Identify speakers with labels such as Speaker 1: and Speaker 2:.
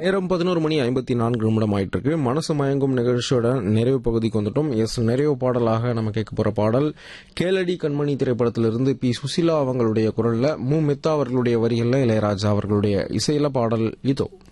Speaker 1: நேரம் 11:54 ஆயிட்டு இருக்கு. மனசு மயங்கும் நிகழ்ச்சியோட நிறைவு பகுதிக்கு வந்துட்டோம். நிறைவு பாடலாக நம்ம கேட்க போற பாடல் கேளடி கண்மணி திரைப்படத்திலிருந்து பி. சுசிலா அவங்களுடைய குரல்ல, மு. மெத்தா அவர்களுடைய வரிகள்ல, இளையராஜா அவர்களுடைய இசையில பாடல் இதோ.